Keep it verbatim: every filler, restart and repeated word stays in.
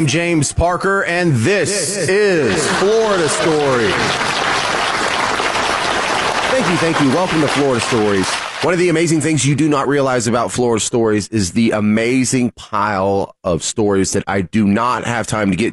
James Parker, and this is Florida Stories. Thank you, thank you. Welcome to Florida Stories. One of the amazing things you do not realize about Florida Stories is the amazing pile of stories that I do not have time to get